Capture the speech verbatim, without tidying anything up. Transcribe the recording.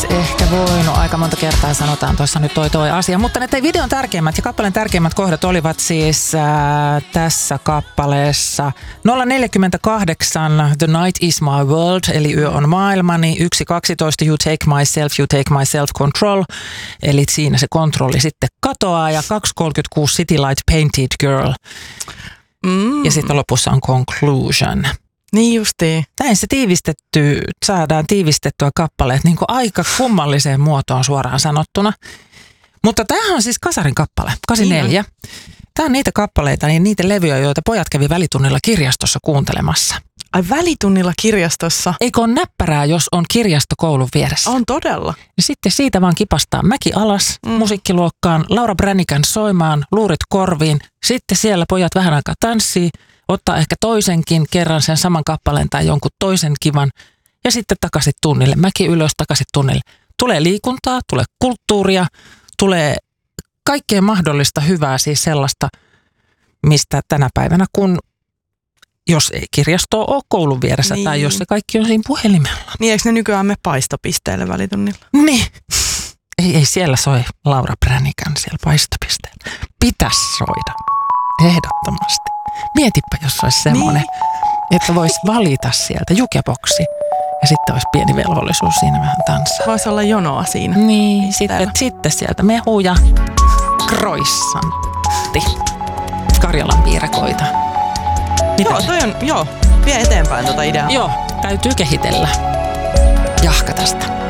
ehkä voinut. Aika monta kertaa sanotaan tuossa nyt toi toi asia. Mutta ne videon tärkeimmät ja kappaleen tärkeimmät kohdat olivat siis ää, tässä kappaleessa nolla neljäkymmentäkahdeksan The Night is my world, eli yö on maailmani. yksi kaksitoista You take myself, you take my self control. Eli siinä se kontrolli sitten katoaa. Ja kaksi kolmekymmentäkuusi City Light Painted Girl. Mm. Ja sitten lopussa on Conclusion. Niin justiin. Näin se tiivistetty, saadaan tiivistettyä kappaleet niin kuin aika kummalliseen muotoon suoraan sanottuna. Mutta tämähän on siis Kasarin kappale, kahdeksankymmentäneljä. Tämä on niitä kappaleita, niin niitä levyjä, joita pojat kävi välitunnilla kirjastossa kuuntelemassa. Ai välitunnilla kirjastossa? Eikö ole näppärää, jos on kirjasto koulun vieressä? On todella. Ja sitten siitä vaan kipastaa mäki alas mm. musiikkiluokkaan, Laura Branigan soimaan, luurit korviin. Sitten siellä pojat vähän aikaa tanssii. Ottaa ehkä toisenkin kerran sen saman kappaleen tai jonkun toisen kivan ja sitten takaisin tunnille. Mäki ylös, takaisin tunnille. Tulee liikuntaa, tulee kulttuuria, tulee kaikkea mahdollista hyvää, siis sellaista, mistä tänä päivänä, kun jos ei kirjastoa ole koulun vieressä niin. Tai jos se kaikki on siinä puhelimella. Niin eikö ne nykyään me paistopisteelle välitunnilla? Niin. Ei, ei siellä soi Laura Branigan siellä paistopisteellä. Pitäisi soida. Ehdottomasti. Mietipä, jos olisi semmoinen, niin. Että voisi valita sieltä jukeboksi ja sitten olisi pieni velvollisuus siinä vähän tanssaa. Voisi olla jonoa siinä. Niin, sitten, sitten sieltä mehu ja croissantti. Karjalan piirakoita. Mitä? Joo, toi on, joo, vie eteenpäin tota ideaa. Joo, täytyy kehitellä. Jahka tästä.